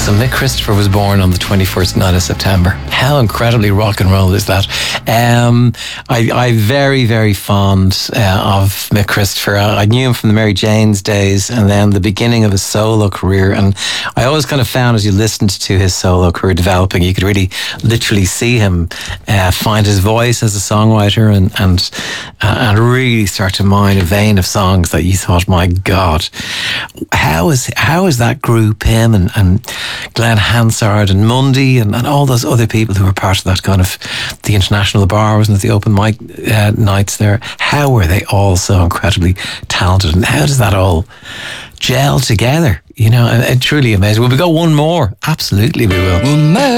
So Mick Christopher was born on the 21st night of September. How incredibly rock and roll is that? I very, very fond of Mick Christopher. I knew him from the Mary Jane's days and then the beginning of his solo career. And I always kind of found as you listened to his solo career developing, you could really literally see him find his voice as a songwriter and really start to mine a vein of songs that you thought, my God, how is that group, him and Glenn Hansard and Mundy and all those other people who were part of that kind of the International Bar, wasn't it, the open mic nights there, how were they all so incredibly talented and how does that all gel together? You know, truly amazing. Will we go one more? Absolutely we will.